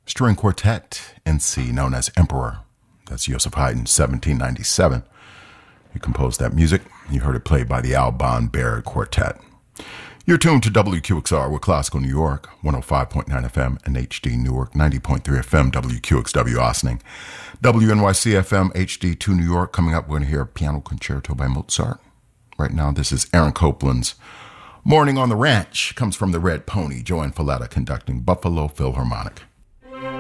string quartet in C, known as Emperor. That's Joseph Haydn, 1797. He composed that music. You heard it played by the Alban Berg Quartet. You're tuned to WQXR with Classical New York, 105.9 FM and HD Newark, 90.3 FM, WQXW Ossining, WNYC FM, HD2 New York. Coming up, we're going to hear a piano concerto by Mozart. Right now, this is Aaron Copland's Morning on the Ranch. Comes from the Red Pony, Joanne Falletta conducting Buffalo Philharmonic.